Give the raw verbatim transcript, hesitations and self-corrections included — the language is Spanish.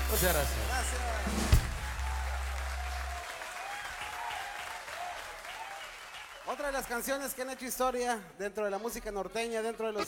Muchas gracias. Gracias. Otra de las canciones que han hecho historia dentro de la música norteña, dentro de los